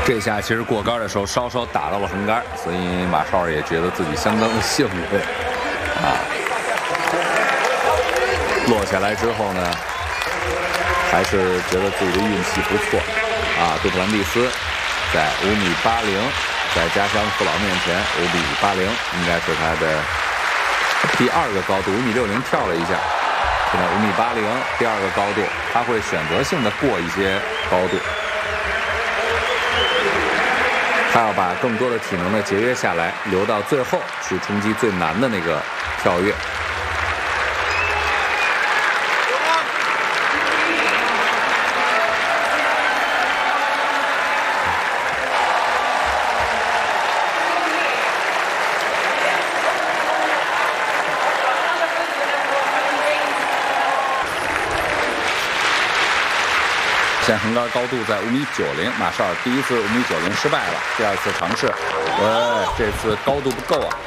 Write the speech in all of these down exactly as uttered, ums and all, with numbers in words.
这下其实过杆的时候稍稍打到了横杆，所以马少也觉得自己相当的幸运啊。落下来之后呢，还是觉得自己的运气不错啊。杜普兰蒂斯在五米八零，在加香父老面前五米八零，应该是他的第二个高度，五米六零跳了一下，现在五米八零，第二个高度，他会选择性的过一些高度。他要把更多的体能呢节约下来，留到最后去冲击最难的那个跳跃。现在横杆高度在五米九零，马绍尔第一次五米九零失败了，第二次尝试，喂，这次高度不够啊。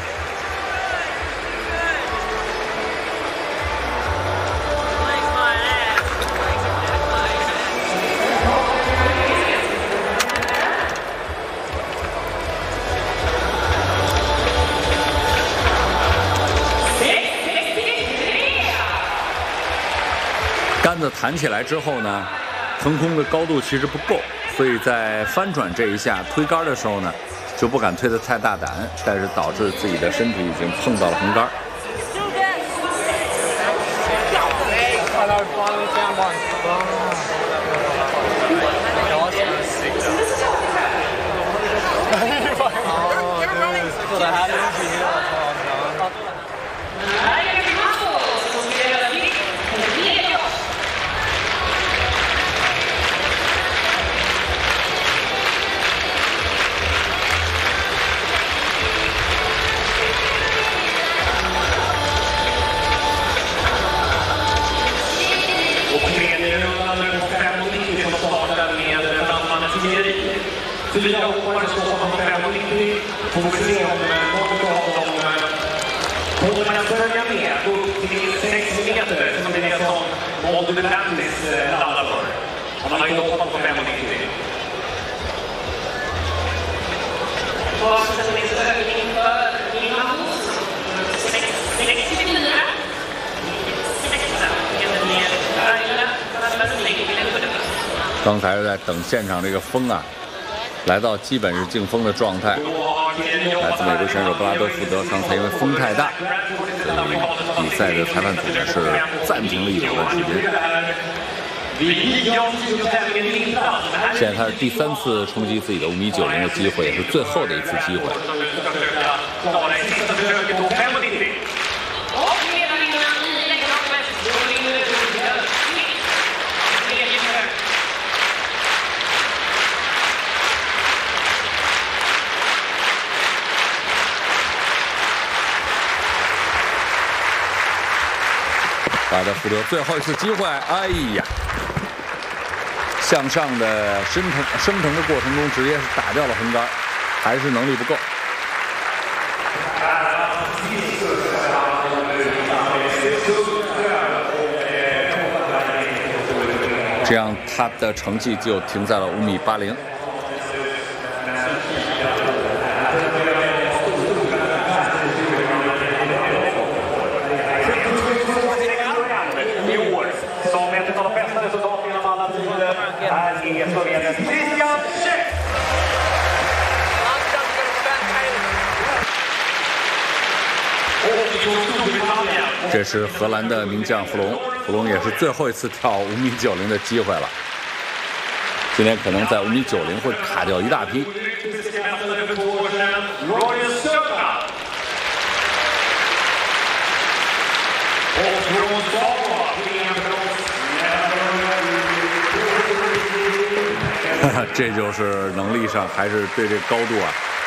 杆子弹起来之后呢，腾空的高度其实不够，所以在翻转这一下推杆的时候呢，就不敢推得太大胆，但是导致自己的身体已经碰到了横杆。 Fyra hoppare står på fem och nittio. Får se om någon av dem kommer att följa med upp till sex meter som det är som Molde Landis laddar för. Han har inte hoppat på fem och nittio. Och sen är det ökning för Lina Hos. sextiofyra. sexa meter ner. Raila Rasmussen till en sjunde plats. 刚才是在等现场这个风啊，来到基本是静风的状态。来自美国选手布拉德福德，刚才因为风太大，所以比赛的裁判组呢是暂停了一小段时间。现在他是第三次冲击自己的五米九零的机会，也是最后的一次机会。巴德福德最后一次机会，哎呀，向上的升腾升腾的过程中，直接是打掉了横杆，还是能力不够。这样他的成绩就停在了五米八零。这是荷兰的名将弗隆，弗隆也是最后一次跳五米九零的机会了。今天可能在五米九零会卡掉一大批。这就是能力上还是对这高度啊